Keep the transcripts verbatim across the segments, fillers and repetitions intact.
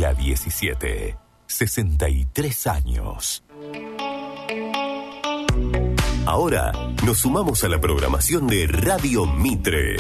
La diecisiete. sesenta y tres años. Ahora nos sumamos a la programación de Radio Mitre.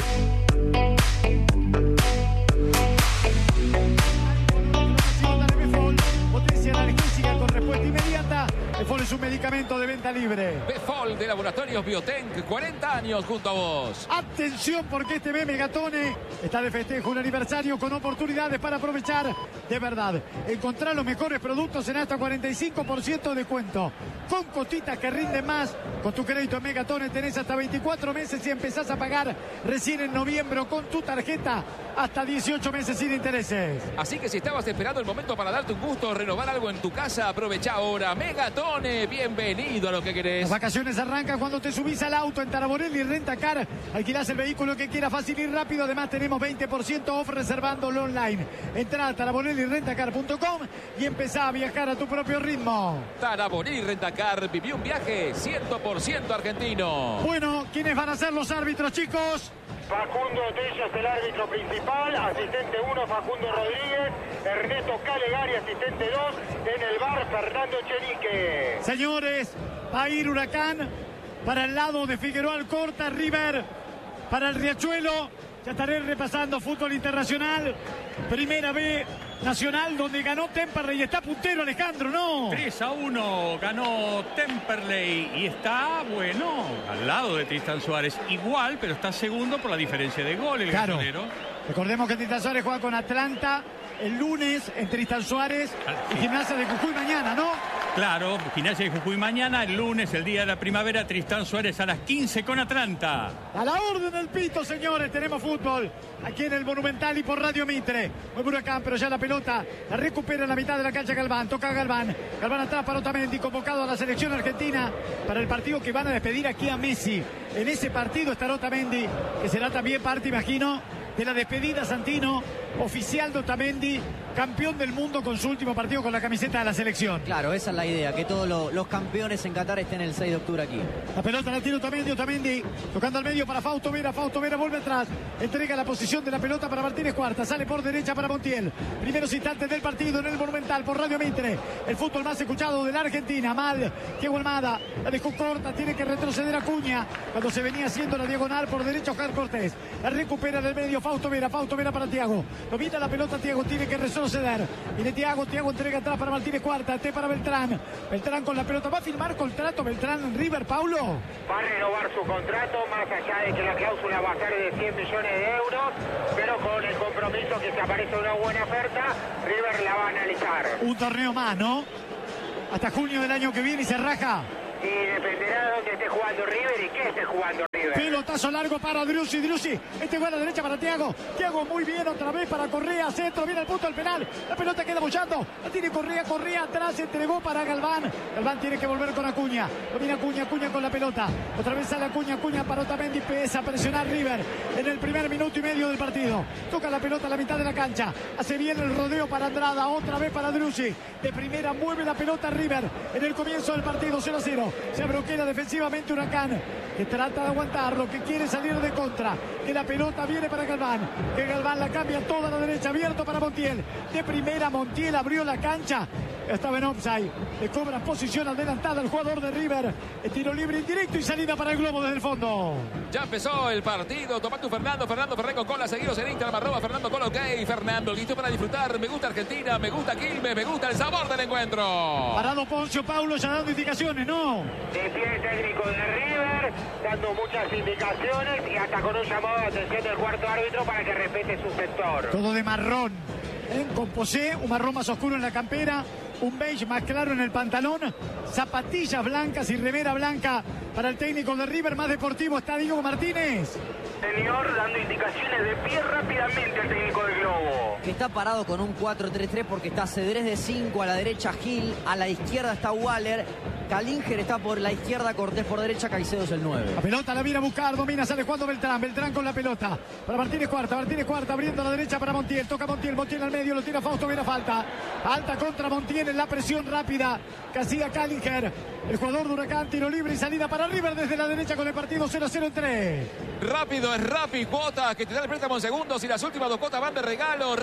Befol es un medicamento de venta libre. Befol de Laboratorios Biotenc, cuarenta años junto a vos. Atención, porque este B Megatone está de festejo, un aniversario con oportunidades para aprovechar de verdad. Encontrar los mejores productos en hasta cuarenta y cinco por ciento de descuento. Con cotitas que rinden más. Con tu crédito en Megatone tenés hasta veinticuatro meses y empezás a pagar recién en noviembre o con tu tarjeta hasta dieciocho meses sin intereses. Así que si estabas esperando el momento para darte un gusto o renovar algo en tu casa, aprovecha ahora. Megatone, bienvenido a lo que querés. Las vacaciones arrancan cuando te subís al auto en Taraborelli Rentacar. Alquilás el vehículo que quieras fácil y rápido. Además tenemos veinte por ciento off reservándolo online. Entrá a taraborelli rentacar punto com y empezá a viajar a tu propio ritmo. Taraborelli Rentacar, viví un viaje cien por ciento argentino. Bueno, ¿quiénes van a ser los árbitros, chicos? Facundo Tello es el árbitro principal, asistente uno Facundo Rodríguez, Ernesto Calegari, asistente dos, en el bar Fernando Chenique. Señores, va a ir Huracán para el lado de Figueroa Alcorta, River para el Riachuelo. Ya estaré repasando fútbol internacional, Primera B Nacional, donde ganó Temperley y está puntero Alejandro, ¿no? tres a uno ganó Temperley y está, bueno, al lado de Tristan Suárez. Igual, pero está segundo por la diferencia de gol el claro. Gasolero. Recordemos que Tristan Suárez juega con Atlanta el lunes en Tristan Suárez y Gimnasia de Jujuy mañana, ¿no? Claro, Gimnasia de Jujuy mañana, el lunes, el día de la primavera, Tristan Suárez a las quince con Atlanta. A la orden del pito, señores, tenemos fútbol aquí en el Monumental y por Radio Mitre. Muy Huracán, pero ya la pelota la recupera en la mitad de la cancha Galván. Toca a Galván. Galván atrás para Otamendi, convocado a la selección argentina para el partido que van a despedir aquí a Messi. En ese partido estará Otamendi, que será también parte, imagino, de la despedida, Santino, oficial de Otamendi, campeón del mundo con su último partido con la camiseta de la selección. Claro, esa es la idea, que todos lo, los campeones en Qatar estén el seis de octubre aquí. La pelota la tiene Otamendi, Otamendi tocando al medio para Fausto Vera, Fausto Vera vuelve atrás, entrega la posición de la pelota para Martínez Cuarta, sale por derecha para Montiel. Primeros instantes del partido en el Monumental por Radio Mitre, el fútbol más escuchado de la Argentina. Mal, Diego Almada, la dejó corta, tiene que retroceder Acuña, cuando se venía haciendo la diagonal por derecha Oscar Cortés, la recupera del medio Fausto Vera, Fausto Vera para Thiago, domina la pelota Thiago, tiene que retroceder. Viene Thiago, Thiago entrega atrás para Martínez Cuarta, T para Beltrán. Beltrán con la pelota, ¿va a firmar contrato Beltrán en River, Paulo? Va a renovar su contrato, más allá de que la cláusula va a ser de cien millones de euros, pero con el compromiso que si aparece una buena oferta, River la va a analizar. Un torneo más, ¿no? Hasta junio del año que viene y se raja. Y dependerá de dónde esté jugando River y qué esté jugando River. Pelotazo largo para Driussi, Driussi. Este va a la derecha para Thiago. Thiago muy bien otra vez para Correa, centro, viene al punto del penal. La pelota queda bollando. La tiene Correa, Correa atrás, entregó para Galván. Galván tiene que volver con Acuña. Lo viene Acuña, Acuña con la pelota. Otra vez sale Acuña, Acuña para Otamendi. Empieza a presionar River en el primer minuto y medio del partido. Toca la pelota a la mitad de la cancha. Hace bien el rodeo para Andrada. Otra vez para Driussi. De primera mueve la pelota River en el comienzo del partido cero a cero. Se bloquea defensivamente Huracán, que trata de aguantarlo, que quiere salir de contra, que la pelota viene para Galván, que Galván la cambia toda a la derecha, abierto para Montiel, de primera Montiel abrió la cancha, estaba en offside, le cobra posición adelantada el jugador de River, el tiro libre indirecto y salida para el globo desde el fondo. Ya empezó el partido, toma tu Fernando, Fernando Ferrer con cola, seguidos en Instagram, arroba Fernando Cola, ok, Fernando, listo para disfrutar, me gusta Argentina, me gusta Quilmes, me gusta el sabor del encuentro. Parado Poncio Paulo ya dando indicaciones, ¿no? De pie el técnico de River, dando muchas indicaciones y hasta con un llamado de atención del cuarto árbitro para que respete su sector. Todo de marrón, ¿eh? Con posé, un marrón más oscuro en la campera, un beige más claro en el pantalón, zapatillas blancas y remera blanca para el técnico de River, más deportivo está Diego Martínez. Señor, dando indicaciones de pie rápidamente el técnico del Globo. Que está parado con un cuatro tres tres porque está Cedrés de cinco, a la derecha Gil, a la izquierda está Waller, Calinger está por la izquierda, Cortés por derecha, Caicedo es el nueve. La pelota la viene a buscar, domina, sale jugando Beltrán, Beltrán con la pelota para Martínez Cuarta, Martínez Cuarta abriendo a la derecha para Montiel, toca Montiel, Montiel al medio, lo tira Fausto, viene falta, alta contra Montiel en la presión rápida que hacía Calinger, el jugador de Huracán, tiro libre y salida para River desde la derecha con el partido cero a cero en tres. Rápido es Rappi, cuota que te da el préstamo en segundos y las últimas dos cuotas van de regalo.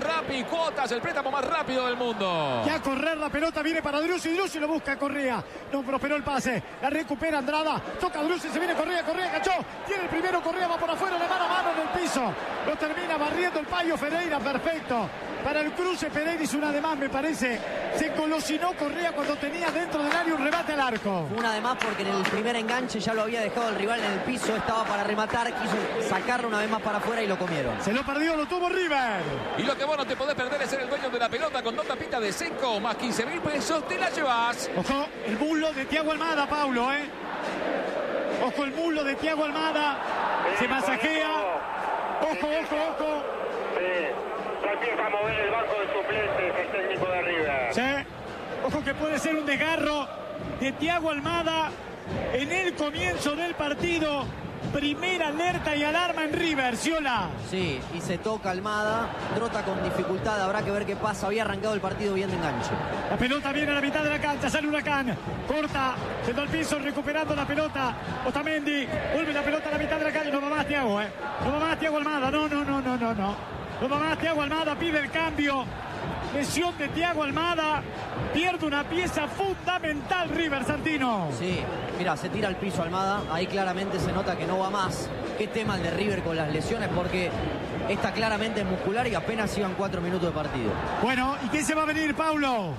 Rappi Cuotas, el préstamo más rápido del mundo. Ya a correr la pelota, viene para Driussi, Driussi lo busca Correa, no prosperó el pase, la recupera Andrada, toca Driussi, se viene Correa, Correa cachó, tiene el primero, Correa va por afuera, le mano a mano en el piso, lo termina barriendo el Payo Ferreira, perfecto. Para el cruce Pereira hizo una de más, me parece. Se colosinó Correa cuando tenía dentro del área un remate al arco. Una de más porque en el primer enganche ya lo había dejado el rival en el piso. Estaba para rematar, quiso sacarlo una vez más para afuera y lo comieron. Se lo perdió, lo tuvo River. Y lo que vos no te podés perder es ser el dueño de la pelota con dos tapitas de Seco más quince mil pesos, te la llevas. Ojo, el muslo de Thiago Almada, Paulo, ¿eh? Ojo, el muslo de Thiago Almada. Se masajea. Ojo, ojo, ojo. Sí. Ya empieza a mover el banco de suplentes el técnico de River. Sí. Ojo que puede ser un desgarro de Thiago Almada en el comienzo del partido. Primera alerta y alarma en River, Ciola. Sí, y se toca Almada, trota con dificultad, habrá que ver qué pasa. Había arrancado el partido bien de enganche. La pelota viene a la mitad de la cancha, sale Huracán, corta, yendo al piso, recuperando la pelota. Otamendi, vuelve la pelota a la mitad de la cancha. No va más Thiago, ¿eh? No va más Thiago Almada, no, no, no, no, no, no. No va más Thiago Almada, pide el cambio. Lesión de Thiago Almada, pierde una pieza fundamental River, Santino. Sí, mira, se tira al piso Almada, ahí claramente se nota que no va más. Qué tema el de River con las lesiones, porque esta claramente es muscular y apenas iban cuatro minutos de partido. Bueno, ¿y quién se va a venir, Paulo?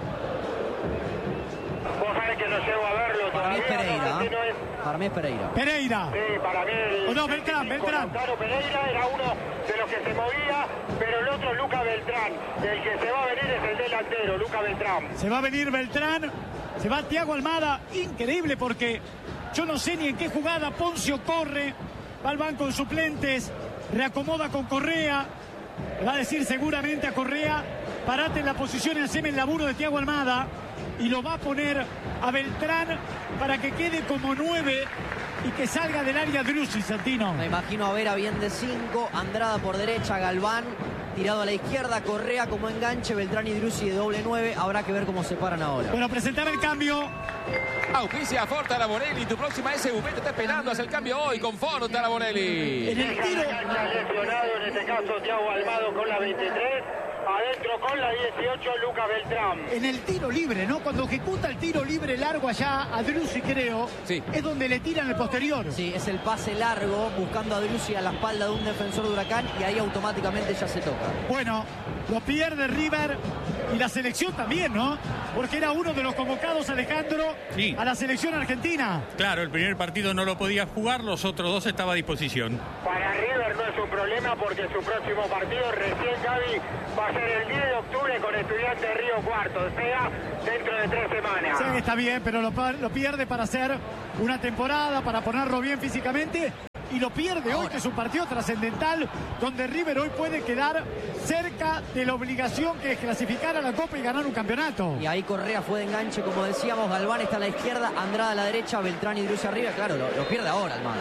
Vos sabés que no llego a verlo Para mí todavía. es Pereira, no sé ¿eh? si no es... Para mí es Pereira. Pereira. Sí, para mí el... O no, Beltrán, Beltrán. Lautaro Pereira era uno de los que se movía, pero el otro Luca Beltrán. El que se va a venir es el delantero, Luca Beltrán. Se va a venir Beltrán, se va Thiago Almada. Increíble porque yo no sé ni en qué jugada Poncio corre, va al banco de suplentes, reacomoda con Correa, le va a decir seguramente a Correa, parate en la posición y haceme el laburo de Thiago Almada, y lo va a poner a Beltrán para que quede como nueve y que salga del área Driussi, Santino. Me imagino a Vera bien de cinco, Andrada por derecha, Galván tirado a la izquierda, Correa como enganche, Beltrán y Driussi de doble nueve. Habrá que ver cómo se paran ahora. Bueno, presentar el cambio. Auspicia Ford Taraborelli, tu próxima S U V te está esperando. Haz el cambio hoy con Ford Taraborelli. En el tiro. Lesionado en este caso Thiago Almada con la veintitrés. Adentro con la dieciocho, Lucas Beltrán. En el tiro libre, ¿no? Cuando ejecuta el tiro libre largo allá a Driussi, creo, sí, es donde le tiran el posterior. Sí, es el pase largo, buscando a Driussi a la espalda de un defensor de Huracán, y ahí automáticamente ya se toca. Bueno, lo pierde River y la selección también, ¿no? Porque era uno de los convocados, Alejandro, sí, a la selección argentina. Claro, el primer partido no lo podía jugar, los otros dos estaba a disposición. Para River no es un problema porque su próximo partido recién, Gaby, va a ser el diez de octubre con Estudiantes de Río Cuarto, o sea, dentro de tres semanas. Sí, está bien, pero lo, lo pierde para hacer una temporada, para ponerlo bien físicamente. Y lo pierde hoy, que es un partido trascendental, donde River hoy puede quedar cerca de la obligación que es clasificar a la Copa y ganar un campeonato. Y ahí Correa fue de enganche, como decíamos, Galván está a la izquierda, Andrada a la derecha, Beltrán y Driussi arriba. Claro, lo, lo pierde ahora Almada.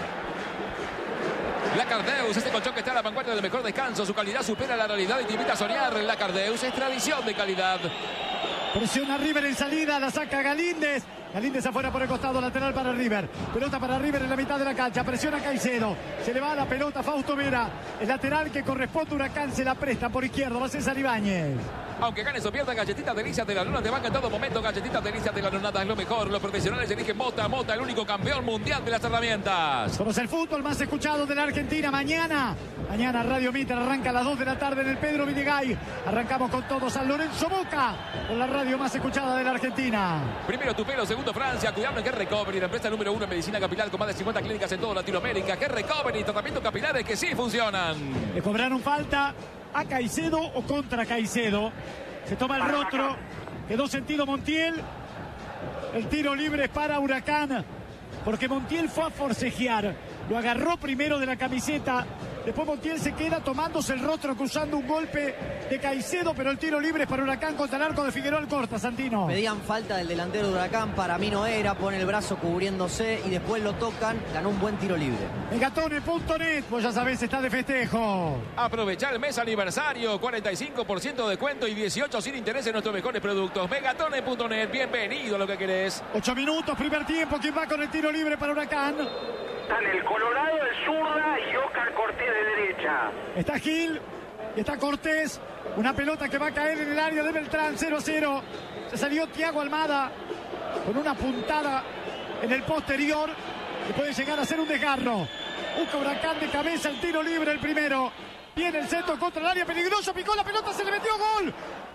La Cardeus, este colchón que está a la vanguardia del mejor descanso. Su calidad supera la realidad y te invita a soñar. La Cardeus es tradición de calidad. Presiona River en salida, la saca Galíndez. Galíndez afuera por el costado, lateral para River. Pelota para River en la mitad de la cancha. Presiona Caicedo. Se le va la pelota a Fausto Vera. El lateral que corresponde a Huracán se la presta por izquierda. Va a César Ibáñez. Aunque ganes o pierdas, Galletitas Delicias de la Luna te van en todo momento. Galletitas Delicias de la Luna es lo mejor. Los profesionales eligen Mota. Mota, el único campeón mundial de las herramientas. Somos el fútbol más escuchado de la Argentina. Mañana, mañana Radio Mitre arranca a las dos de la tarde en el Pedro Videgay. Arrancamos con todo San Lorenzo Boca, con la radio más escuchada de la Argentina. Primero tu pelo, segundo Francia. Cuidado en Hair Recovery, la empresa número uno en medicina capilar con más de cincuenta clínicas en toda Latinoamérica. Hair Recovery, tratamientos capilares que sí funcionan. Le cobraron falta a Caicedo o contra Caicedo. Se toma el rostro, quedó sentido Montiel. El tiro libre es para Huracán, porque Montiel fue a forcejear. Lo agarró primero de la camiseta. Después Montiel se queda tomándose el rostro, acusando un golpe de Caicedo, pero el tiro libre es para Huracán contra el arco de Figueroa Corta, Santino. Pedían falta del delantero de Huracán, para mí no era, pone el brazo cubriéndose y después lo tocan, ganó un buen tiro libre. Megatone punto net, pues ya sabés, está de festejo. Aprovecha el mes aniversario, cuarenta y cinco por ciento de descuento y dieciocho sin interés en nuestros mejores productos. Megatone punto net, bienvenido a lo que querés. Ocho minutos, primer tiempo, ¿quién va con el tiro libre para Huracán? Están el Colorado, el zurda y Oscar Cortés de derecha. Está Gil, Y está Cortés. Una pelota que va a caer en el área de Beltrán. cero a cero. Se salió Thiago Almada con una puntada en el posterior. Y puede llegar a ser un desgarro. Busca Huracán de cabeza. El tiro libre el primero. Viene el centro contra el área. Peligroso. Picó la pelota. Se le metió gol.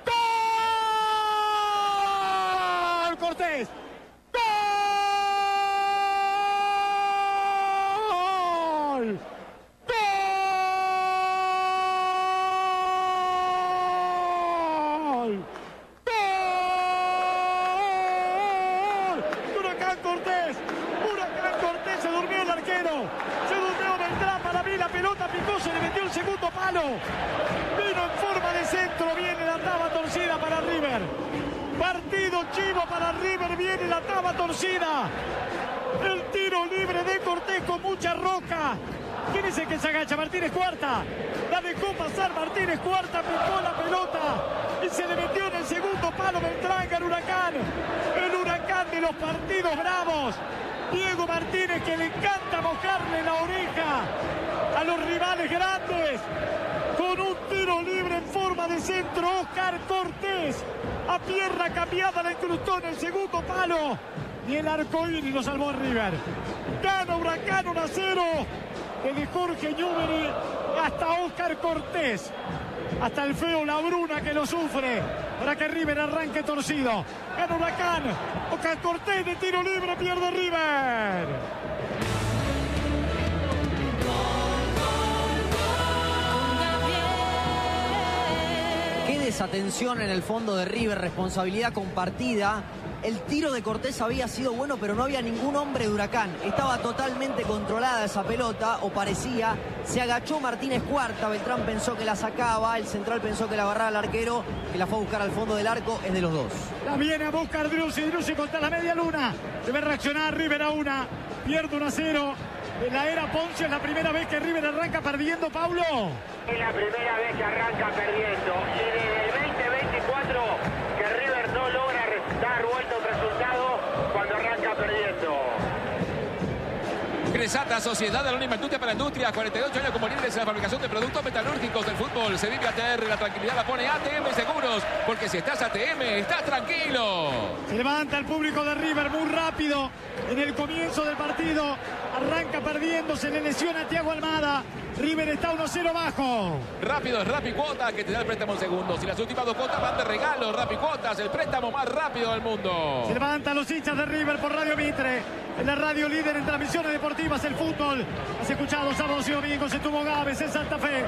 ¡Gol! Cortés. ¡Gol! Se le metió el segundo palo. Vino en forma de centro. Viene la taba torcida para River. Partido chivo para River. Viene la taba torcida. El tiro libre de Cortés con mucha roca. ¿Quién dice que se agacha? Martínez Cuarta. La dejó pasar Martínez Cuarta. Picó la pelota. Y se le metió en el segundo palo Beltrán al Huracán. El Huracán de los partidos bravos. Diego Martínez, que le encanta mojarle la oreja a los rivales grandes, con un tiro libre en forma de centro. Oscar Cortés, a pierna cambiada, la incrustó en el segundo palo y el arcoíris lo salvó a River. Gana Huracán uno a cero, desde Jorge Newbery hasta Oscar Cortés, hasta el feo Labruna, que lo sufre para que River arranque torcido. Gana Huracán. Oscar Cortés de tiro libre, pierde River. Qué desatención en el fondo de River, responsabilidad compartida. El tiro de Cortés había sido bueno, pero no había ningún hombre de Huracán. Estaba totalmente controlada esa pelota, o parecía. Se agachó Martínez Cuarta, Beltrán pensó que la sacaba, el central pensó que la agarraba al arquero, que la fue a buscar al fondo del arco. Es de los dos. La viene a buscar Driussi, Driussi contra la media luna. Debe reaccionar River a una. Pierde uno a cero. En la era Ponce es la primera vez que River arranca perdiendo, Paulo. Es la primera vez que arranca perdiendo. Y desde el veinte veinticuatro que River no logra dar vuelta un resultado cuando arranca perdiendo. Cresata, Sociedad Anónima Industria para Industria, cuarenta y ocho años como líderes en la fabricación de productos metalúrgicos del fútbol. Se vive A T R, la tranquilidad la pone A T M Seguros, porque si estás A T M, estás tranquilo. Se levanta el público de River muy rápido en el comienzo del partido. Arranca perdiendo, se le lesiona a Thiago Almada. River está uno cero bajo. Rápido es Rappi Cuotas, que te da el préstamo en segundos. Y las últimas dos cuotas van de regalo. Rappi Cuotas, el préstamo más rápido del mundo. Se levantan los hinchas de River por Radio Mitre. En la radio líder en transmisiones deportivas, el fútbol. Has escuchado sábados y domingos en Tubo Gávez, en Santa Fe.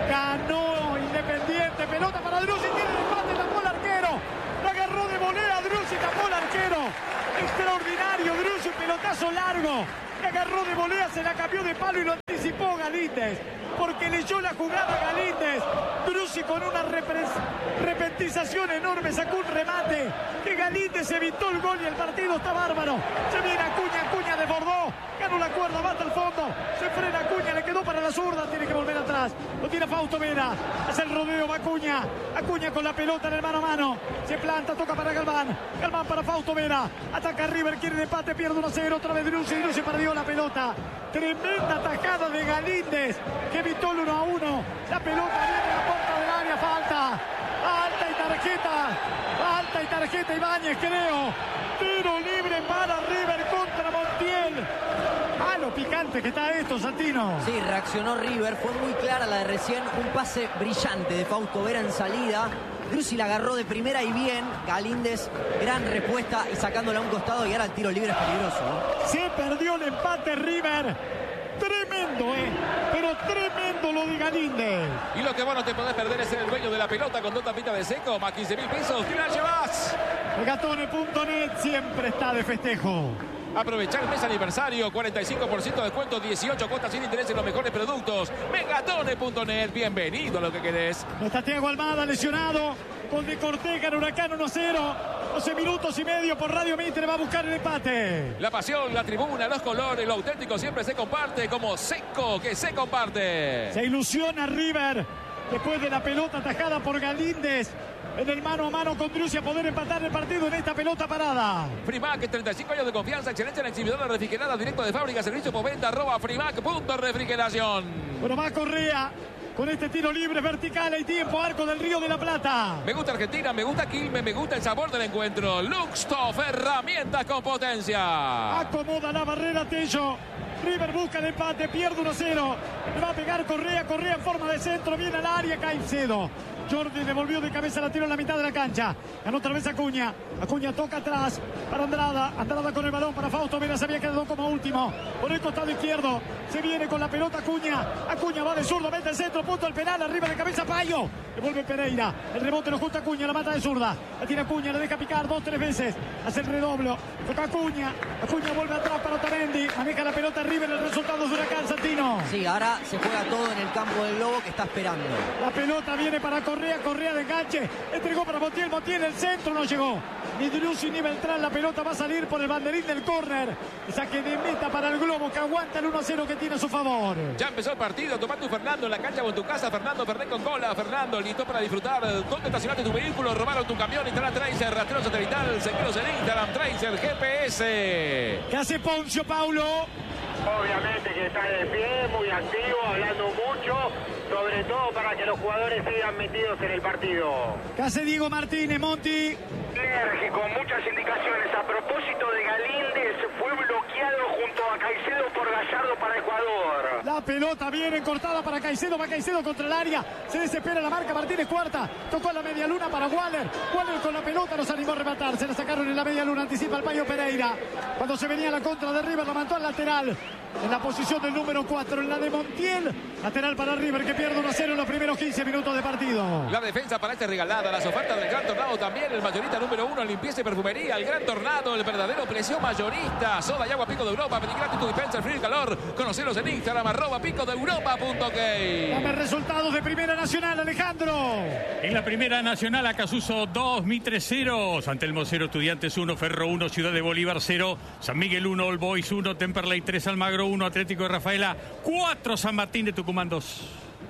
Ganó Independiente. Pelota para Driussi. Tiene el empate, tapó el arquero. La agarró de volea Driussi, tapó el arquero. Extraordinario Driussi, pelotazo largo. La agarró de volea, se la cambió de palo y lo anticipó Galíndez, porque leyó la jugada Galíndez. Driussi con una repentización enorme sacó un remate que Galíndez evitó el gol y el partido está bárbaro. Se viene Acuña, Acuña desbordó, ganó la cuerda, va hasta el fondo, se frena Acuña, le quedó para la zurda, tiene que volver atrás, lo tira Fausto Vera, hace el rodeo, va Acuña, Acuña con la pelota en el mano a mano, se planta, toca para Galván, Galván para Fausto Vera, ataca River, quiere el empate, pierde uno a cero, otra vez Driussi, Driussi perdió la pelota. Tremenda tajada de Galíndez que evitó el uno a uno. La pelota viene a la puerta del área, falta. Alta y tarjeta. Alta y tarjeta Ibáñez, creo. Tiro libre para River contra Montiel. Ah, lo picante que está esto, Santino. Sí, reaccionó River, fue muy clara la de recién. Un pase brillante de Fausto Vera en salida. Driussi la agarró de primera y bien. Galíndez, gran respuesta y sacándola a un costado, y ahora el tiro libre es peligroso, ¿no? Se perdió el empate River. Tremendo, ¿eh? Pero tremendo lo de Galíndez. Y lo que vos no te podés perder es ser el dueño de la pelota con dos tapitas de seco, más quince mil pesos. ¿Qué la llevas? Megatone punto net siempre está de festejo. Aprovechar el mes aniversario, cuarenta y cinco por ciento de descuento, dieciocho cuotas sin interés en los mejores productos. Megatone punto net, bienvenido a lo que querés. No está Thiago Almada lesionado. Gol de Cortés, gana Huracán uno cero. doce minutos y medio por Radio Mitre, va a buscar el empate. La pasión, la tribuna, los colores, lo auténtico siempre se comparte, como Seco que se comparte. Se ilusiona River después de la pelota atajada por Galíndez en el mano a mano con Driussi a poder empatar el partido en esta pelota parada. Frimac, treinta y cinco años de confianza, excelencia en exhibidora refrigerada, directo de fábrica, servicio por venta, arroba frimac punto refrigeración. Bueno, va Correa con este tiro libre vertical. Hay tiempo, arco del Río de la Plata. Me gusta Argentina, me gusta Quilmes, me gusta el sabor del encuentro. Luxtoff, herramientas con potencia. Acomoda la barrera Tello. River busca el empate, pierde uno cero. Le va a pegar Correa, Correa en forma de centro, viene al área, Caicedo. Jordi devolvió de cabeza, la tiro en la mitad de la cancha. Ganó otra vez Acuña. Acuña toca atrás para Andrada. Andrada con el balón para Fausto Vera. Se había quedado como último. Por el costado izquierdo. Se viene con la pelota Acuña. Acuña va de zurdo, mete el centro, punto al penal. Arriba de cabeza Payo. Devuelve Pereira. El rebote lo junta Acuña, la mata de zurda. La tiene Acuña, le deja picar dos, tres veces. Hace el redoblo. Toca Acuña. Acuña vuelve atrás para Otamendi. Maneja la pelota River. El resultado es Huracán, Santino. Sí, ahora se juega todo en el campo del Lobo, que está esperando. La pelota viene para Correa, Correa de enganche, entregó para Montiel, Montiel, el centro no llegó. Ni Driussi ni Beltrán, la pelota va a salir por el banderín del córner. Saque de meta para el Globo, que aguanta el uno a cero que tiene a su favor. Ya empezó el partido, tomando tu Fernando en la cancha con tu casa. Fernando Fernet con cola. Fernando, listo para disfrutar. ¿Dónde estacionaste tu vehículo? Robaron tu camión. Instala Tracer, rastreo satelital. Seguidos en Instagram, Tracer G P S. ¿Qué hace Poncio, Paulo? Obviamente que está de pie, muy activo, hablando mucho, sobre todo para que los jugadores sigan metidos en el partido. ¿Qué hace Diego Martínez, Monti? Enérgico, muchas indicaciones. A propósito de Galíndez, fue bloqueado junto a Caicedo por Gallardo para Ecuador. La pelota viene cortada para Caicedo, va Caicedo contra el área, se desespera la marca, Martínez cuarta, tocó la media luna para Waller, Waller con la pelota nos animó a rematar, se la sacaron en la media luna, anticipa el Payo Pereira, cuando se venía la contra de River, la mandó al lateral, en la posición del número cuatro, en la de Montiel, lateral para River que pierde uno a cero en los primeros quince minutos de partido. La defensa para este regalada, las ofertas del Gran Tornado también, el mayorista número uno en limpieza y perfumería, el Gran Tornado, el verdadero precio mayorista, soda y agua Pico de Europa, pedí gratis tu dispensa, el frío y calor, conocelos en Instagram, arroba pico de europa punto ok. Dame resultados de Primera Nacional, Alejandro. En la Primera Nacional, Acasuso dos, Mitre cero, San Telmo cero, Estudiantes uno, Ferro uno, Ciudad de Bolívar cero, San Miguel uno, All Boys uno, Temperley tres, Almagro uno, Atlético de Rafaela cuatro, San Martín de Tucumán dos.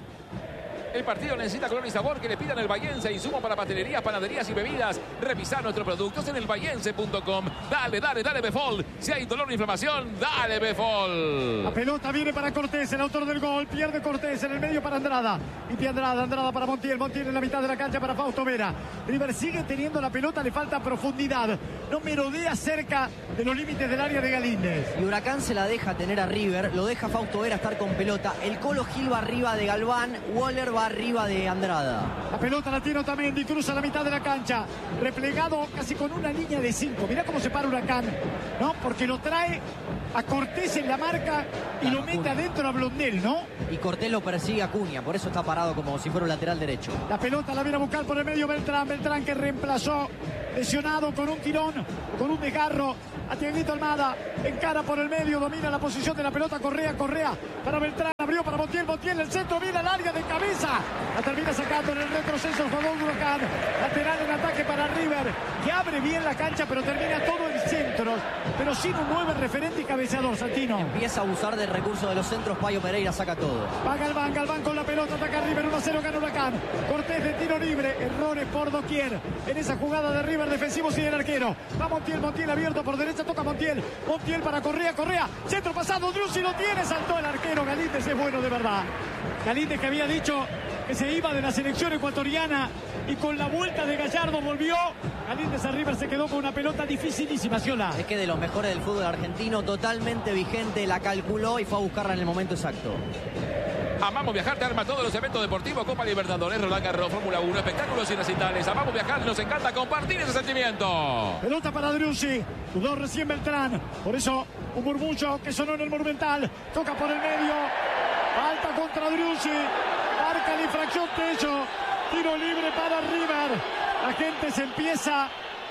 El partido necesita color y sabor que le pidan el Bahiense. Insumo para pastelerías, panaderías y bebidas. Revisar nuestros productos en el bahiense punto com. Dale, dale, dale Befol. Si hay dolor o inflamación, dale Befol. La pelota viene para Cortés, el autor del gol. Pierde Cortés en el medio para Andrada. Y pide Andrada, Andrada para Montiel. Montiel en la mitad de la cancha para Fausto Vera. River sigue teniendo la pelota, le falta profundidad. No merodea cerca de los límites del área de Galíndez. Y Huracán se la deja tener a River, lo deja Fausto Vera estar con pelota. El Colo Gil va arriba de Galván, Waller va arriba de Andrada. La pelota la tiene Otamendi, cruza la mitad de la cancha, replegado casi con una línea de cinco. Mirá cómo se para Huracán, ¿no? Porque lo trae a Cortés en la marca y claro, lo mete Acuña adentro a Blondel, ¿no? Y Cortés lo persigue a Acuña, por eso está parado como si fuera un lateral derecho. La pelota la viene a buscar por el medio Beltrán, Beltrán que reemplazó, lesionado con un tirón, con un desgarro a Tiaguito Almada, encara por el medio, domina la posición de la pelota, Correa, Correa para Beltrán, abrió para Montiel, Montiel, el centro, viene al área de cabeza, la termina sacando en el retroceso el jugador Huracán, lateral en ataque para River, que abre bien la cancha, pero termina todo en centros, pero sin un nueve referente y cabeceador, Santino. Empieza a abusar del recurso de los centros, Payo Pereira saca todo. Va Galván, Galván con la pelota, ataca River, uno a cero gana Huracán, Cortés de tiro libre, errores por doquier, en esa jugada de River, defensivo sigue el arquero, va Montiel, Montiel abierto por derecha, toca Montiel, Montiel para Correa, Correa, centro pasado, Driussi lo tiene, saltó el arquero, Galíndez es bueno de verdad. Galíndez que había dicho que se iba de la selección ecuatoriana y con la vuelta de Gallardo volvió. Galíndez a River se quedó con una pelota dificilísima, Ciola. Es que de los mejores del fútbol argentino, totalmente vigente, la calculó y fue a buscarla en el momento exacto. Amamos Viajar te arma todos los eventos deportivos, Copa Libertadores, Roland Garros, Fórmula uno, espectáculos y recitales. Amamos Viajar, nos encanta compartir ese sentimiento. Pelota para Driussi, jugó recién Beltrán, por eso un murmullo que sonó en el Monumental, toca por el medio, falta contra Driussi, marca la infracción Tello, tiro libre para River, la gente se empieza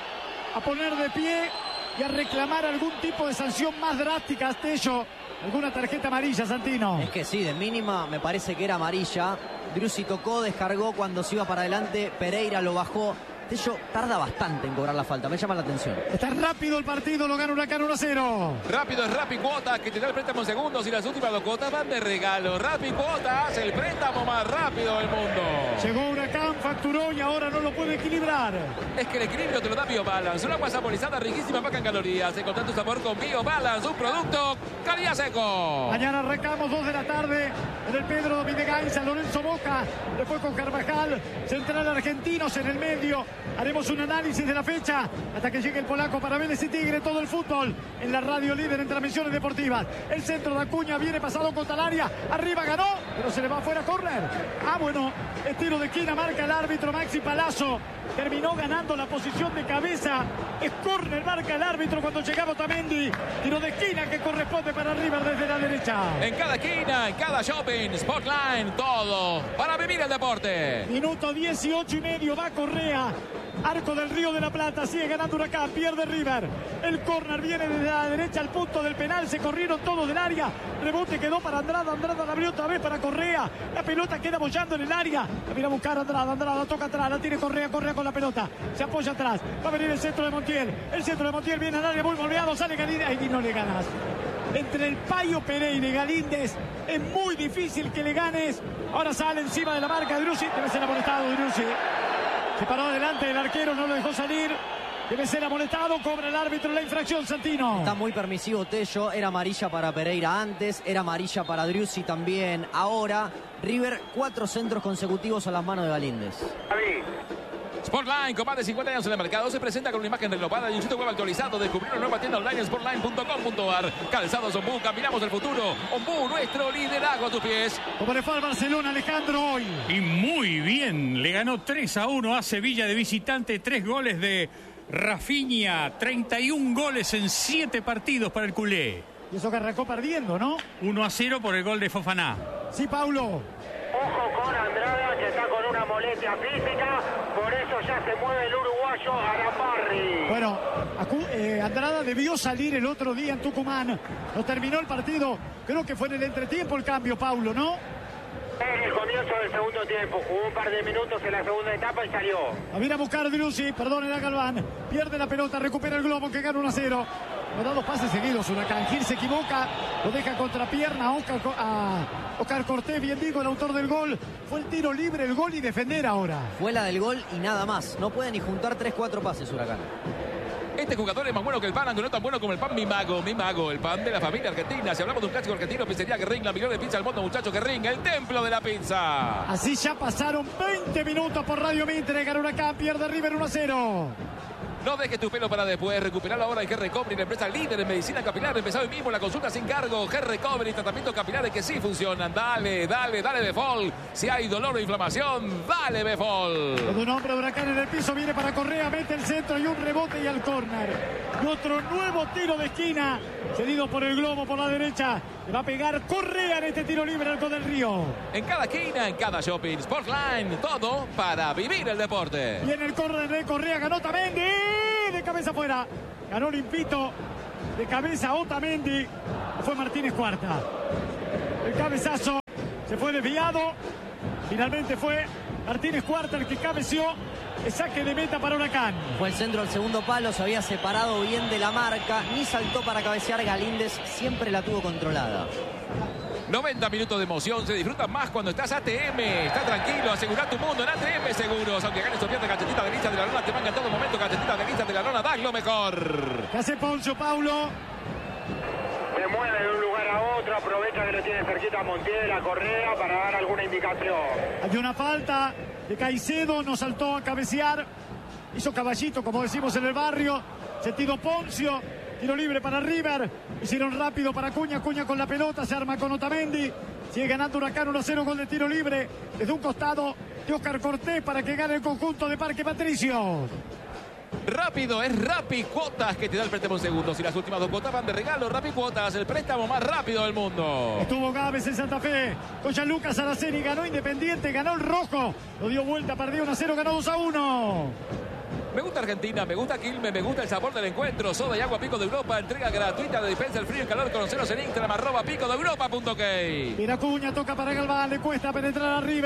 a poner de pie y a reclamar algún tipo de sanción más drástica a Tello. ¿Alguna tarjeta amarilla, Santino? Es que sí, de mínima me parece que era amarilla. Driussi tocó, descargó cuando se iba para adelante. Pereira lo bajó Tello tarda bastante en cobrar la falta, me llama la atención. Está rápido el partido, lo gana Huracán uno a cero. Rápido es Rappi Cuotas, que te da el préstamo en segundos y las últimas dos cuotas van de regalo. Rappi Cuotas, el préstamo más rápido del mundo. Llegó Huracán, facturó y ahora no lo puede equilibrar. Es que el equilibrio te lo da BioBalance, una agua saborizada riquísima, baja en calorías. Encontrá tu sabor con BioBalance, un producto calidad seco. Mañana arrancamos dos de la tarde en el Pedro Dominguez, San Lorenzo Boca, después con Carvajal, Central Argentinos en el medio. Haremos un análisis de la fecha hasta que llegue el polaco para Vélez y Tigre, todo el fútbol en la radio líder en transmisiones deportivas. El centro de Acuña viene pasado contra el área, arriba ganó, pero se le va afuera córner. Ah, bueno, el tiro de esquina marca el árbitro Maxi Palazzo, terminó ganando la posición de cabeza, es córner, marca el árbitro cuando llegaba Otamendi, tiro de esquina que corresponde para River desde la derecha. En cada esquina, en cada shopping, Sportline, todo para vivir el deporte. Minuto dieciocho y medio, va Correa. Arco del Río de la Plata, sigue ganando Huracán, pierde River. El córner viene desde la derecha al punto del penal, se corrieron todos del área. Rebote quedó para Andrada, Andrada la abrió otra vez para Correa. La pelota queda bollando en el área. La viene a buscar Andrada, Andrada toca atrás, la tiene Correa, Correa con la pelota. Se apoya atrás, va a venir el centro de Montiel. El centro de Montiel viene al área muy golpeado, sale Galíndez y no le ganas. Entre el Payo Pereira y Galíndez es muy difícil que le ganes. Ahora sale encima de la marca de Driussi, debe ser amonestado Driussi. Se paró adelante el arquero, no lo dejó salir. Debe ser amonestado, cobra el árbitro la infracción, Santino. Está muy permisivo Tello, era amarilla para Pereira antes, era amarilla para Driussi también. Ahora, River, cuatro centros consecutivos a las manos de Galíndez. Sportline, con más de cincuenta años en el mercado, se presenta con una imagen renovada y un sitio web actualizado. Descubrir una nueva tienda online en sportline punto com punto ar. Calzados Ombú, caminamos el futuro. Ombú, nuestro liderazgo a tus pies. Como le fue al Barcelona, Alejandro, hoy. Y muy bien, le ganó tres a uno a Sevilla de visitante, tres goles de Rafinha, treinta y un goles en siete partidos para el culé. Y eso que arrancó perdiendo, ¿no? uno a cero por el gol de Fofana. Sí, Paulo. Ojo con Andrada, que está con una molestia física, por eso ya se mueve el uruguayo Araparri. Bueno, Acu eh, Andrada debió salir el otro día en Tucumán. No terminó el partido, creo que fue en el entretiempo el cambio, Paulo, ¿no? En el comienzo del segundo tiempo, jugó un par de minutos en la segunda etapa y salió. A viene a buscar Driussi, perdón, era Galván. Pierde la pelota, recupera el globo que gana uno a cero. Le da dos pases seguidos Huracán. Gil se equivoca, lo deja contra pierna Oscar, a Oscar Cortés, bien digo, el autor del gol. Fue el tiro libre, el gol y defender ahora. Fue la del gol y nada más. No puede ni juntar tres cuatro pases Huracán. Este jugador es más bueno que el pan, aunque no tan bueno como el pan Mi Mago. Mi Mago, el pan de la familia argentina. Si hablamos de un clásico argentino, pizzería Guerrín, la mejor de pizza del mundo, muchachos, Guerrín, el templo de la pizza. Así ya pasaron veinte minutos por Radio Mitre. Gana Huracán, pierde River uno a cero. No dejes tu pelo para después. Recuperarlo ahora en G-Recovery, la empresa líder en medicina capilar. Empezó hoy mismo la consulta sin cargo. G-Recovery, tratamientos capilares que sí funcionan. Dale, dale, dale Befol. Si hay dolor o inflamación, dale Befol. Con un hombre Huracán en el piso, viene para Correa, mete el centro y un rebote y al córner. Y otro nuevo tiro de esquina, cedido por el globo por la derecha. Le va a pegar Correa en este tiro libre al del Río. En cada esquina, en cada shopping, Sportline, todo para vivir el deporte. Y en el córner de Correa ganó Otamendi. De cabeza afuera. Ganó limpito. De cabeza Otamendi. Fue Martínez Cuarta. El cabezazo se fue desviado. Finalmente fue Martínez Cuarta el que cabeció. El saque de meta para Huracán. Fue el centro al segundo palo, se había separado bien de la marca, ni saltó para cabecear Galíndez, siempre la tuvo controlada. noventa minutos de emoción, se disfruta más cuando estás A T M. Está tranquilo, asegura tu mundo en A T M Seguros. Aunque ganes o pierdas, galletita de lista de la lona te manga en todo momento. Galletita de lista de la lona, das lo mejor. ¿Qué hace Poncio, Paulo? Se mueve de un lugar a otro, aprovecha que lo tiene cerquita Montiel, a Correa para dar alguna indicación. Hay una falta de Caicedo, no saltó a cabecear. Hizo caballito, como decimos en el barrio. Sentido Poncio. Tiro libre para River. Hicieron rápido para Acuña. Acuña con la pelota. Se arma con Otamendi. Sigue ganando Huracán uno a cero. Gol de tiro libre. Desde un costado de Oscar Cortés para que gane el conjunto de Parque Patricios. Rápido, es Rappi Cuotas que te da el préstamo en segundos. Y las últimas dos cuotas van de regalo. Rappi Cuotas, el préstamo más rápido del mundo. Estuvo Gávez en Santa Fe. Con Gianluca Araceni. Ganó Independiente. Ganó el Rojo. Lo dio vuelta. Perdió uno a cero. Ganó dos a uno. Me gusta Argentina, me gusta Quilmes, me gusta el sabor del encuentro. Soda y agua Pico de Europa, entrega gratuita de defensa del frío y calor. Conoceros en Instagram, arroba pico de europa punto ok. Piracuña toca para Galván, le cuesta penetrar a River.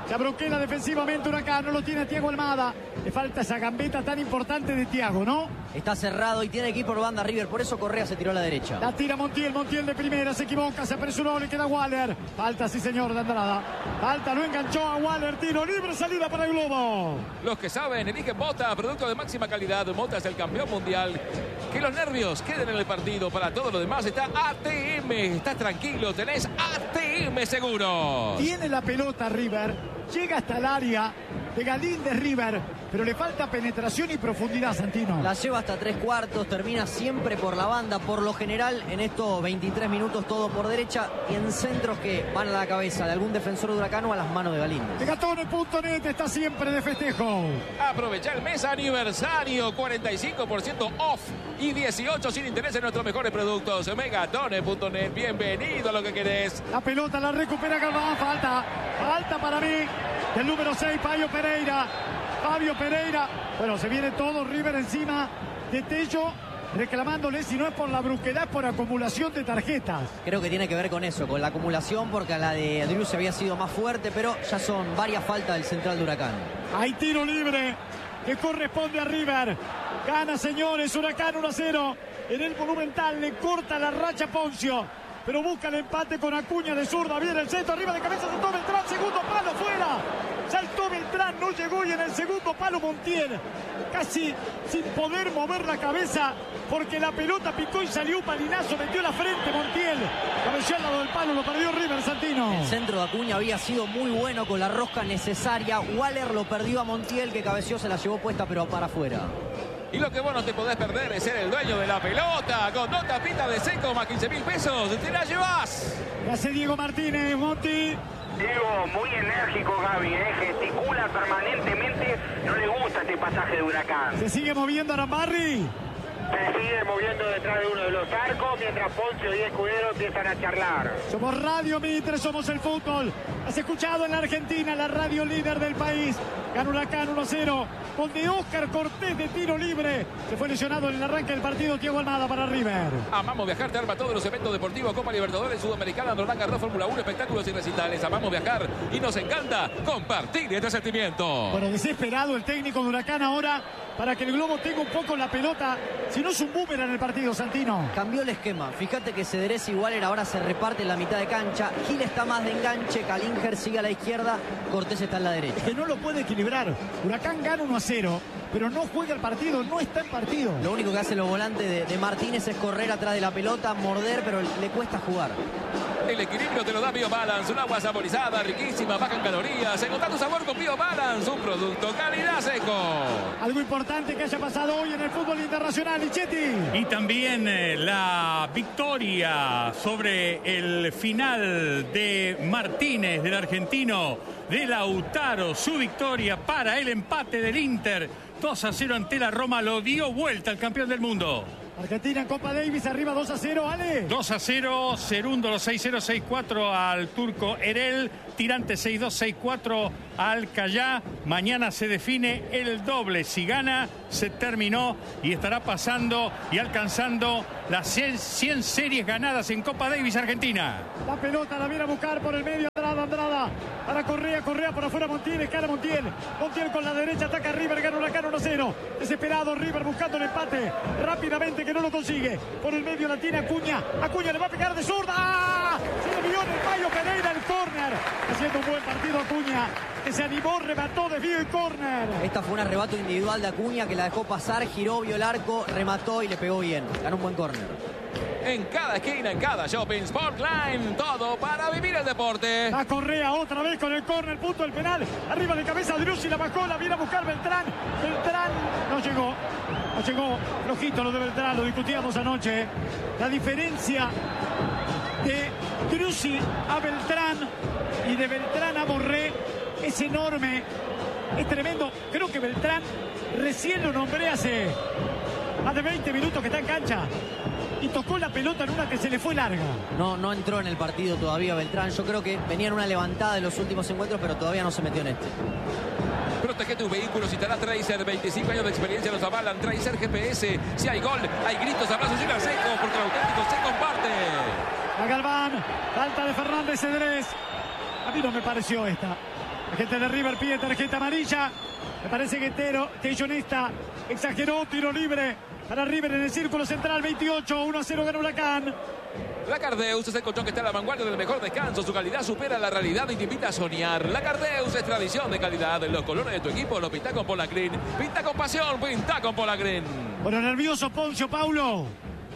Se abroquela defensivamente Huracán, no lo tiene Thiago Almada. Le falta esa gambeta tan importante de Thiago, ¿no? Está cerrado y tiene que ir por banda River, por eso Correa se tiró a la derecha. La tira Montiel, Montiel de primera, se equivoca, se apresuró, le queda Waller. Falta, sí señor, de Andrada. Falta, lo enganchó a Waller, tiro libre, salida para el globo. Los que saben, eligen Mota, producto de máxima calidad. Mota es el campeón mundial. Que los nervios queden en el partido. Para todo lo demás está A T M. Estás tranquilo, tenés A T M seguro. Tiene la pelota River, llega hasta el área de Galíndez River, pero le falta penetración y profundidad, Santino. La lleva hasta tres cuartos, termina siempre por la banda, por lo general en estos veintitrés minutos todo por derecha y en centros que van a la cabeza de algún defensor de Huracán o a las manos de Galíndez. Megatone punto net está siempre de festejo. Aprovecha el mes aniversario, cuarenta y cinco por ciento off y dieciocho sin interés en nuestros mejores productos. Megatone punto net, bienvenido a lo que querés. La pelota la recupera Galván, falta, falta para mí del número seis, Fabio Pereira. Fabio Pereira, bueno, se viene todo River encima de Tello, reclamándole, si no es por la brusquedad, es por acumulación de tarjetas. Creo que tiene que ver con eso, con la acumulación, porque la de Driussi había sido más fuerte, pero ya son varias faltas del central de Huracán. Hay tiro libre que corresponde a River. Gana, señores, Huracán uno a cero. En el Monumental le corta la racha Poncio, pero busca el empate con Acuña de zurda. Viene el centro, arriba de cabeza, saltó Beltrán, segundo palo, fuera. Saltó Beltrán, no llegó, y en el segundo palo Montiel, casi sin poder mover la cabeza, porque la pelota picó y salió un palinazo, metió la frente Montiel. Cabeció al lado del palo, lo perdió River, Santino. El centro de Acuña había sido muy bueno con la rosca necesaria. Waller lo perdió a Montiel, que cabeció, se la llevó puesta, pero para afuera. Y lo que vos no te podés perder es ser el dueño de la pelota. Con dos tapitas de seco más quince mil pesos, te la llevas. Hace Diego Martínez, Monti. Diego, muy enérgico Gaby, ¿eh? Gesticula permanentemente, no le gusta este pasaje de Huracán. Se sigue moviendo Arambarri. Se sigue moviendo detrás de uno de los arcos, mientras Poncio y Escudero empiezan a charlar. Somos Radio Mitre, somos el fútbol. Has escuchado en la Argentina, la radio líder del país. Gana Huracán uno a cero. Con de Oscar Cortés de tiro libre. Se fue lesionado en el arranque del partido Thiago Almada para River. Amamos Viajar te arma todos los eventos deportivos, Copa Libertadores, Sudamericana, Roland Garros, Fórmula uno, espectáculos y recitales. Amamos viajar y nos encanta compartir este sentimiento. Bueno, desesperado el técnico de Huracán ahora para que el Globo tenga un poco la pelota. Si no es un boomerang en el partido, Santino. Cambió el esquema. Fíjate que Cederés y Waller ahora se reparten la mitad de cancha. Gil está más de enganche, Calinger sigue a la izquierda, Cortés está en la derecha. Que no lo puede equilibrar. Huracán gana uno a cero, pero no juega el partido, no está en partido. Lo único que hacen los volantes de, de Martínez es correr atrás de la pelota, morder, pero le cuesta jugar. El equilibrio te lo da BioBalance, un agua saborizada, riquísima, baja en calorías. Encontrá tu sabor con BioBalance, un producto calidad seco. Algo importante que haya pasado hoy en el fútbol internacional, Lichetti. Y también eh, la victoria sobre el final de Martínez, del argentino, de Lautaro. Su victoria para el empate del Inter. dos a cero ante la Roma, lo dio vuelta al campeón del mundo. Argentina en Copa Davis, arriba dos a cero, Ale. dos a cero, Cerundo los seis cero, seis cuatro al turco Erel, Tirante seis dos, seis cuatro al Callá. Mañana se define el doble. Si gana, se terminó y estará pasando y alcanzando las cien, cien series ganadas en Copa Davis Argentina. La pelota la viene a buscar por el medio, Andrada, Andrada. Para Correa, Correa por afuera, Montiel, escala Montiel. Montiel con la derecha, ataca a River, gana Huracán uno a cero. Desesperado River buscando el empate. Rápidamente que no lo consigue. Por el medio la tiene Acuña. Acuña le va a pegar de zurda. ¡Ah! Se le vio en el Fabio Pereira el córner. Haciendo un buen partido Acuña, que se animó, remató, desvío y córner. Esta fue un arrebato individual de Acuña que la dejó pasar, giró, vio el arco, remató y le pegó bien. Ganó un buen córner. En cada esquina, en cada shopping, Sportline, todo para vivir el deporte. A Correa otra vez con el córner, punto del penal. Arriba de cabeza Driussi, la bajó, la viene a buscar Beltrán. Beltrán no llegó. No llegó, flojito lo de Beltrán, lo discutíamos anoche. La diferencia de Driussi a Beltrán y de Beltrán a Borré es enorme, es tremendo. Creo que Beltrán recién lo nombré hace más de veinte minutos que está en cancha y tocó la pelota en una que se le fue larga. No, no entró en el partido todavía Beltrán. Yo creo que venía en una levantada de los últimos encuentros, pero todavía no se metió en este. Protege tu vehículo, si te hará Tracer, veinticinco años de experiencia nos avalan. Tracer G P S, si hay gol, hay gritos, abrazos y una seco, porque el auténtico se comparte. A Galván, falta de Fernández Cedrés. A mí no me pareció esta. La gente de River pide tarjeta amarilla. Me parece que Tero, Tellonista exageró. Tiro libre para River en el círculo central. veintiocho, uno a cero gana Huracán. La Cardeus es el colchón que está a la vanguardia del mejor descanso. Su calidad supera la realidad y te invita a soñar. La Cardeus es tradición de calidad. Los colores de tu equipo los pinta con Polacrin. Pinta con pasión, pinta con Polacrin. Bueno, nervioso Poncio Paulo.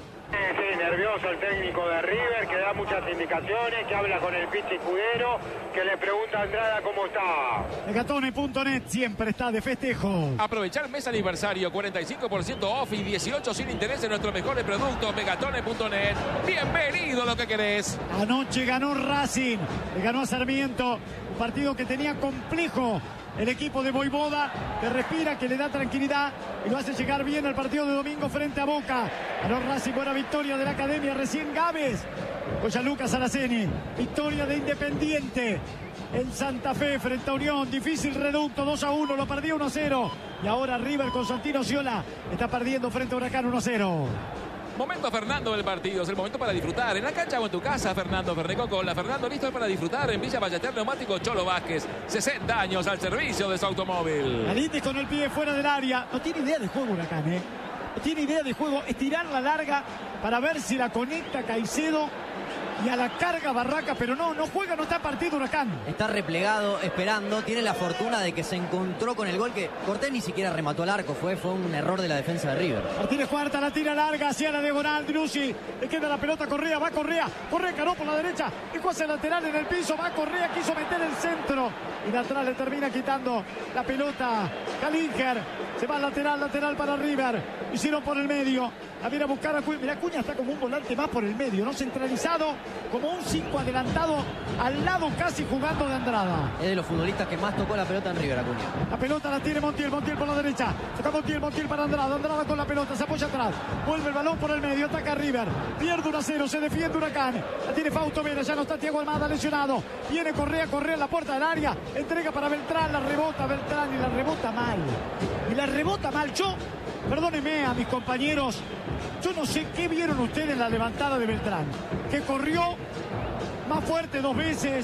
Sí, nervioso el técnico de River, que da muchas indicaciones, que habla con el Pichi Escudero, que le pregunta a Andrada cómo está. Megatone punto net siempre está de festejo. Aprovechar mes aniversario, cuarenta y cinco por ciento off y dieciocho sin interés en nuestros mejores productos. Megatone punto net. Bienvenido a lo que querés. Anoche ganó Racing, le ganó a Sarmiento, un partido que tenía complejo. El equipo de Voivoda, que respira, que le da tranquilidad y lo hace llegar bien al partido de domingo frente a Boca. Ganó Racing, buena victoria de la Academia, recién Gávez. Con Lucas Araceni, victoria de Independiente en Santa Fe frente a Unión. Difícil reducto, dos a uno, lo perdió uno a cero. Y ahora River con Santino Sciola está perdiendo frente a Huracán uno a cero. Momento Fernando del partido, es el momento para disfrutar. En la cancha o en tu casa, Fernando Ferneco Cola. Fernando listo para disfrutar en Villa Ballester Neumático Cholo Vázquez. sesenta años al servicio de su automóvil. Galíndez con el pie fuera del área. No tiene idea de juego Huracán, ¿eh? No tiene idea de juego. Estirar la larga para ver si la conecta Caicedo y a la carga Barraca, pero no, no juega, no está partido Huracán. Está replegado, esperando. Tiene la fortuna de que se encontró con el gol que Cortés ni siquiera remató al arco. Fue, fue un error de la defensa de River. Martínez Cuarta la tira larga hacia la diagonal. Driussi, le queda la pelota a Correa, va Correa. Correa caró por la derecha, dejó hacia el lateral en el piso. Va Correa, quiso meter el centro y de atrás le termina quitando la pelota Calinger. Se va lateral, lateral para River. Hicieron por el medio. La viene a buscar a Cuña. Mira, Cuña está como un volante más por el medio, no centralizado, como un cinco adelantado, al lado casi jugando de Andrada. Es de los futbolistas que más tocó la pelota en River, Acuña. La pelota la tiene Montiel, Montiel por la derecha. Toca Montiel, Montiel para Andrada. Andrada con la pelota, se apoya atrás. Vuelve el balón por el medio, ataca River. Pierde uno a cero, se defiende Huracán. La tiene Fausto Vera, ya no está Thiago Almada lesionado. Viene Correa, Correa en la puerta del área. Entrega para Beltrán, la rebota Beltrán y la rebota mal. Y la rebota mal. Yo, perdónenme a mis compañeros, yo no sé qué vieron ustedes en la levantada de Beltrán. Que corrió más fuerte dos veces.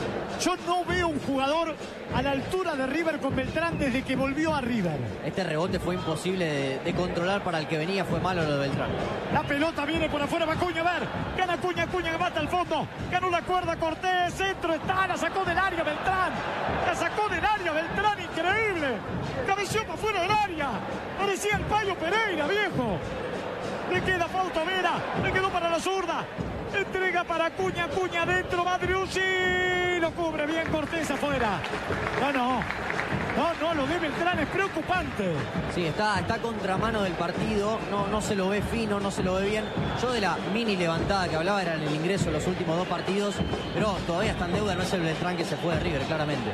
Yo no veo un jugador a la altura de River con Beltrán desde que volvió a River. Este rebote fue imposible de, de controlar para el que venía. Fue malo lo de Beltrán. La pelota viene por afuera, va Cuña, a ver. Gana Cuña, Cuña que mata al fondo. Ganó la cuerda Cortés, centro está, la sacó del área Beltrán. La sacó del área Beltrán, increíble. Cabeció para afuera del área. Parecía el Payo Pereira, viejo. Le queda Fausto Vera, le quedó para la zurda. Entrega para Cuña, Cuña adentro, va Driussi. Lo cubre bien Cortés afuera. No, no. No, no, lo de Beltrán es preocupante. Sí, está, está contramano del partido. No, no se lo ve fino, no se lo ve bien. Yo de la mini levantada que hablaba era en el ingreso de los últimos dos partidos. Pero todavía está en deuda, no es el Beltrán que se fue de River, claramente.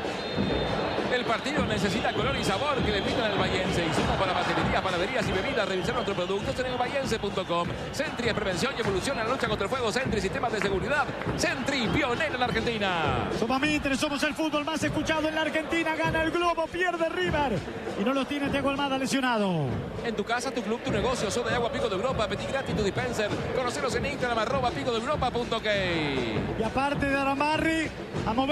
El partido necesita color y sabor que le pintan al Bahiense. Insumos para baterías, panaderías y bebidas. Revisar nuestros productos en el bahiense punto com. Sentry es prevención y evolución en la lucha contra el fuego. Sentry, sistemas de seguridad. Sentry, pionero en la Argentina. Somos Mitre, somos el fútbol más escuchado en la Argentina. Gana el Globo, pierde River. Y no lo tiene Thiago Almada lesionado. En tu casa, tu club, tu negocio. Soda de agua Pico de Europa. Petit gratis tu dispenser. Conoceros en Instagram, arroba pico de Europa punto ok. Y aparte de Aramarri, a mover.